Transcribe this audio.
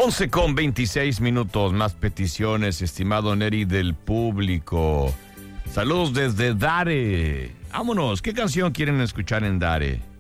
11:26, más peticiones, estimado Neri, del público. Saludos desde Dare. Vámonos, ¿qué canción quieren escuchar en Dare?